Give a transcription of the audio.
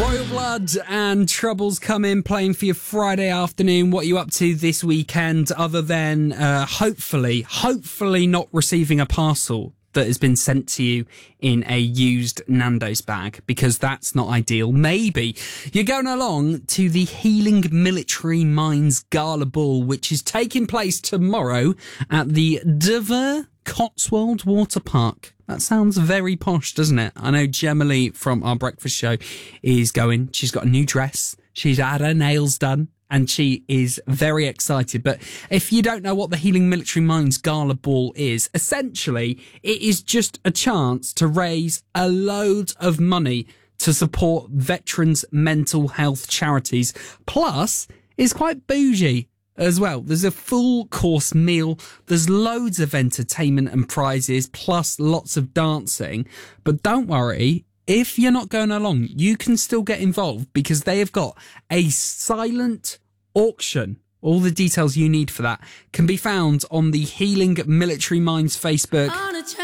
Royal Blood and Troubles come in, playing for your Friday afternoon. What are you up to this weekend other than hopefully not receiving a parcel that has been sent to you in a used Nando's bag, because that's not ideal. Maybe you're going along to the Healing Military Minds Gala Ball, which is taking place tomorrow at the Dover Cotswold Water Park. That sounds very posh, doesn't it? I know Gemma Lee from our breakfast show is going. She's got a new dress. She's had her nails done, and she is very excited. But if you don't know what the Healing Military Minds Gala Ball is, essentially it is just a chance to raise a load of money to support veterans' mental health charities. Plus, it's quite bougie as well. There's a full course meal, there's loads of entertainment and prizes, plus lots of dancing. But don't worry, if you're not going along, you can still get involved, because they have got a silent auction. All the details you need for that can be found on the Healing Military Minds Facebook